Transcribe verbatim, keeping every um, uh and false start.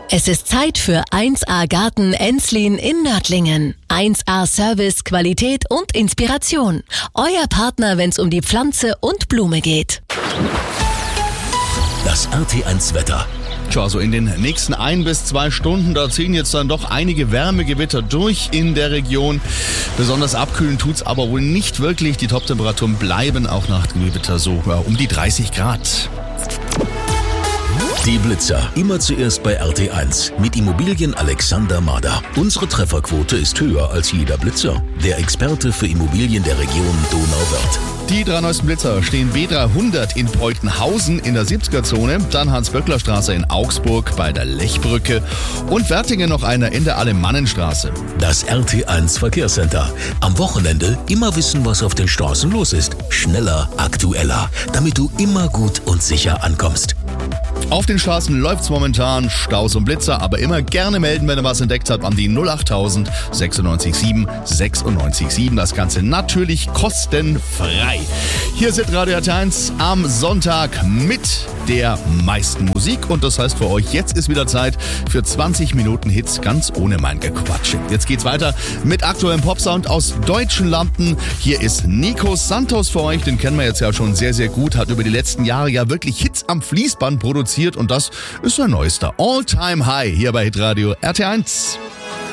Es ist Zeit für eins A Garten Enslin in Nördlingen. eins A Service, Qualität und Inspiration. Euer Partner, wenn es um die Pflanze und Blume geht. Das R T eins Wetter. Tja, so in den nächsten ein bis zwei Stunden, da ziehen jetzt dann doch einige Wärmegewitter durch in der Region. Besonders abkühlen tut's aber wohl nicht wirklich. Die Toptemperaturen bleiben auch nach dem Gewitter so ja, um die dreißig Grad. Die Blitzer. Immer zuerst bei R T eins. Mit Immobilien Alexander Mader. Unsere Trefferquote ist höher als jeder Blitzer. Der Experte für Immobilien der Region Donauwörth. Die drei neuesten Blitzer stehen B dreihundert in Peutenhausen in der siebziger-Zone, dann Hans-Böckler-Straße in Augsburg bei der Lechbrücke und Wertingen noch einer in der Alemannenstraße. Das R T eins Verkehrscenter. Am Wochenende immer wissen, was auf den Straßen los ist. Schneller, aktueller, damit du immer gut und sicher ankommst. Auf den Straßen läuft's momentan, Staus und Blitzer, aber immer gerne melden, wenn ihr was entdeckt habt, an die null achttausend sechsundneunzig sieben sechsundneunzig sieben. Das Ganze natürlich kostenfrei. Hier ist Radio R T eins am Sonntag mit der meisten Musik und das heißt für euch, jetzt ist wieder Zeit für zwanzig Minuten Hits ganz ohne mein Gequatsche. Jetzt geht's weiter mit aktuellem Popsound aus deutschen Landen. Hier ist Nico Santos für euch, den kennen wir jetzt ja schon sehr, sehr gut, hat über die letzten Jahre ja wirklich Hits am Fließband produziert und das ist sein neuester All-Time High hier bei Hitradio R T eins.